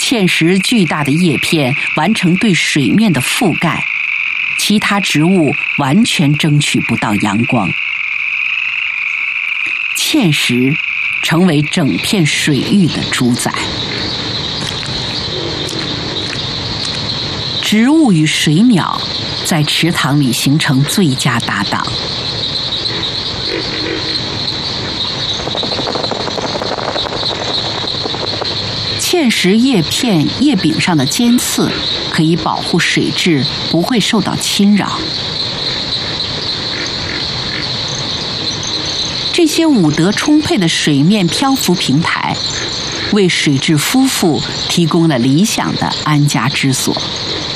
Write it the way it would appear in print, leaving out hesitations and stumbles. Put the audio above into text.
芡实巨大的叶片完成对水面的覆盖，其他植物完全争取不到阳光。芡实成为整片水域的主宰。植物与水鸟在池塘里形成最佳搭档。芡实叶片叶柄上的尖刺可以保护水质不会受到侵扰。这些五德充沛的水面漂浮平台，为水质夫妇提供了理想的安家之所。